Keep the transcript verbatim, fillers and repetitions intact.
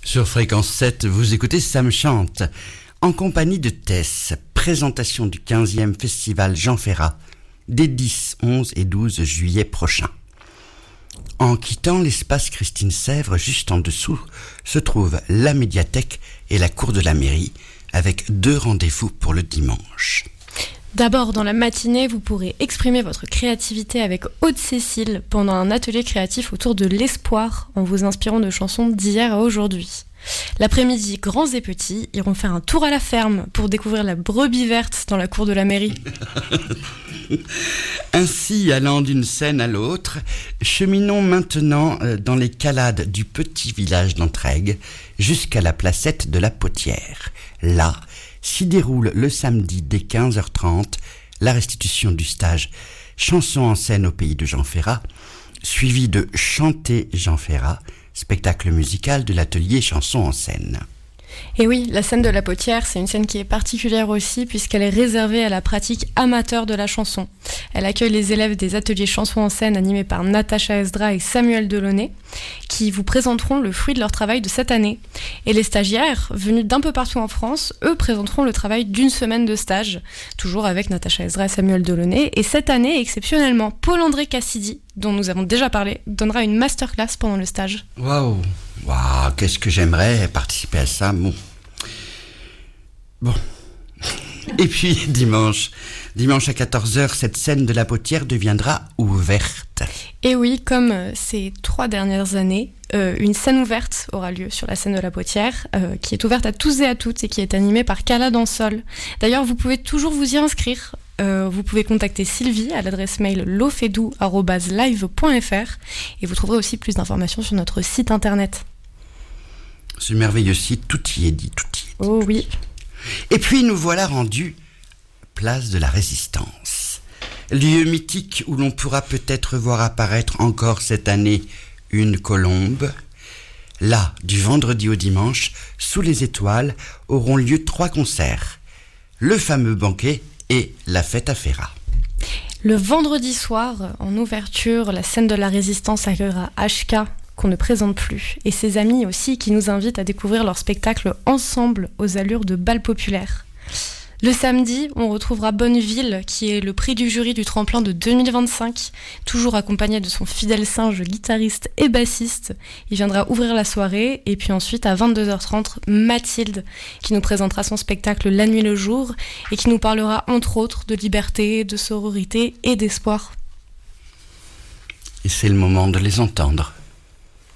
Sur Fréquence sept, vous écoutez Sam Chante, en compagnie de Tess, présentation du quinzième Festival Jean Ferrat, des dix, onze et douze juillet prochains. En quittant l'espace Christine Sèvres, juste en dessous, se trouvent la médiathèque et la cour de la mairie, avec deux rendez-vous pour le dimanche. D'abord, dans la matinée, vous pourrez exprimer votre créativité avec Aude-Cécile pendant un atelier créatif autour de l'espoir en vous inspirant de chansons d'hier à aujourd'hui. L'après-midi, grands et petits iront faire un tour à la ferme pour découvrir la brebis verte dans la cour de la mairie. Ainsi, allant d'une scène à l'autre, cheminons maintenant dans les calades du petit village d'Entraigues jusqu'à la placette de la Potière. Là, s'y déroule le samedi dès quinze heures trente la restitution du stage Chansons en scène au pays de Jean Ferrat, suivi de Chanter Jean Ferrat, spectacle musical de l'atelier Chansons en scène. Et oui, la scène de la Potière, c'est une scène qui est particulière aussi puisqu'elle est réservée à la pratique amateur de la chanson. Elle accueille les élèves des ateliers chansons en scène animés par Natacha Esdra et Samuel Delaunay qui vous présenteront le fruit de leur travail de cette année. Et les stagiaires, venus d'un peu partout en France, eux présenteront le travail d'une semaine de stage, toujours avec Natacha Esdra et Samuel Delaunay. Et cette année, exceptionnellement, Paul-André Cassidy, dont nous avons déjà parlé, donnera une masterclass pendant le stage. Waouh, waouh, qu'est-ce que j'aimerais participer à ça. Bon. Bon. Et puis, dimanche, dimanche à quatorze heures, cette scène de la Potière deviendra ouverte. Et oui, comme ces trois dernières années, euh, une scène ouverte aura lieu sur la scène de la Potière, euh, qui est ouverte à tous et à toutes et qui est animée par Cala Dansol. D'ailleurs, vous pouvez toujours vous y inscrire. Euh, vous pouvez contacter Sylvie à l'adresse mail lofedou arobase live point f r et vous trouverez aussi plus d'informations sur notre site internet. Ce merveilleux site, tout y est dit, tout y est dit. Oh oui. Et puis nous voilà rendus place de la Résistance, lieu mythique où l'on pourra peut-être voir apparaître encore cette année une colombe. Là, du vendredi au dimanche, sous les étoiles, auront lieu trois concerts. Le fameux banquet et la fête à Ferrat. Le vendredi soir, en ouverture, la scène de la Résistance accueillera H K, qu'on ne présente plus, et ses amis aussi qui nous invitent à découvrir leur spectacle ensemble aux allures de bal populaire. Le samedi, on retrouvera Bonneville, qui est le prix du jury du tremplin de deux mille vingt-cinq, toujours accompagné de son fidèle singe guitariste et bassiste. Il viendra ouvrir la soirée, et puis ensuite à vingt-deux heures trente, Mathilde, qui nous présentera son spectacle La nuit le jour, et qui nous parlera entre autres de liberté, de sororité et d'espoir. Et c'est le moment de les entendre.